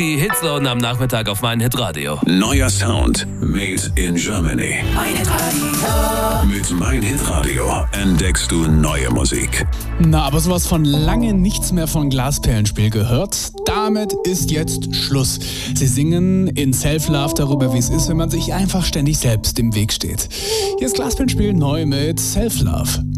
Die Hitzone am Nachmittag auf meinhitradio. Neuer Sound made in Germany. meinhitradio. Mit meinhitradio entdeckst du neue Musik. Na, aber sowas von lange nichts mehr von Glasperlenspiel gehört. Damit ist jetzt Schluss. Sie singen in Self-Love darüber, wie es ist, wenn man sich einfach ständig selbst im Weg steht. Hier ist Glasperlenspiel neu mit Self-Love.